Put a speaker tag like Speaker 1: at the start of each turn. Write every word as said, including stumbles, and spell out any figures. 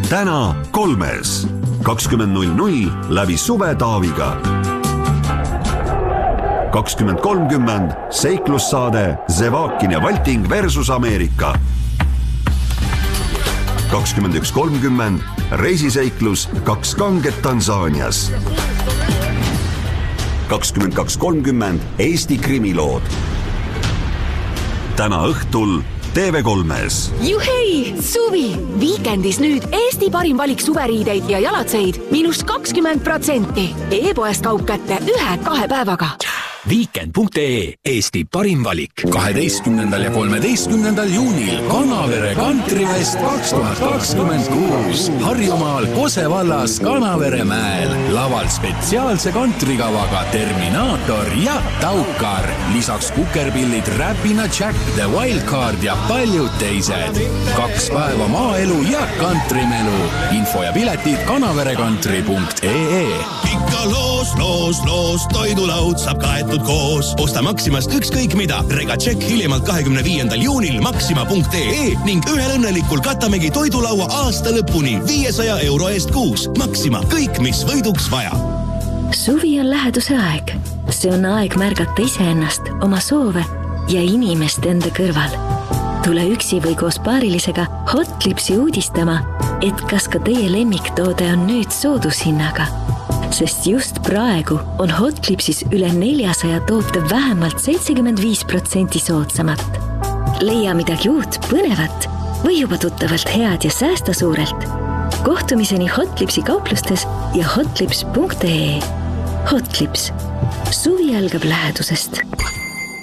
Speaker 1: täna kolmes. kakskümmend null null läbi Suve Taaviga. kakskümmend kolmkümmend seiklussaade Zevakin ja Valting versus Ameerika. kakskümmend üks kolmkümmend reisiseiklus Kaks kanget Tansaanias. kakskümmend kaks kolmkümmend Eesti krimilood. Täna õhtul T V kolmes.
Speaker 2: Juhei, suvi! Viikendis nüüd Eesti parim valik suveriideid ja jalatseid miinus kakskümmend protsenti. E-poest kaup kätte ühe-kahe päevaga.
Speaker 3: Weekend punkt ee, Eesti parim valik. kaheteistkümnendal ja kolmeteistkümnendal juunil Kanavere Kantrifest kaks tuhat kakskümmend kuus. Harjumaal Kose vallas Kanavere mäel. Laval spetsiaalse kantrikavaga Terminaator ja Taukar. Lisaks kukerpillid Räpina Jack, The Wildcard ja paljud teised. Kaks päeva maaelu ja kantrimelu. Info ja piletid kanaverekantri punkt ee.
Speaker 4: Ikka loos, loos, loos, toidulaud saab kaetud koos. Osta Maximast ükskõik mida. Rega tšekk hiljemalt kahekümne viiendal juunil Maxima punkt ee ning ühel õnnelikul katamegi toidulaua aasta lõpuni viiesaja euro eest kuus. Maxima, kõik mis võiduks vaja.
Speaker 5: Suvi on läheduse aeg. See on aeg märgata iseennast, oma soove ja inimest enda kõrval. Tule üksi või koos paarilisega Hotlipsi uudistama, et kas ka teie lemmiktoode on nüüd soodushinnaga. Sest just praegu on Hotlipsis üle neljasaja toote vähemalt seitsekümmend viis protsenti soodsamat. Leia midagi uut, põnevat või juba tuttavalt head ja säästa suurelt. Kohtumiseni Hotlipsi kauplustes ja hotlips punkt ee. Hotlips. Suvi algab lähedusest.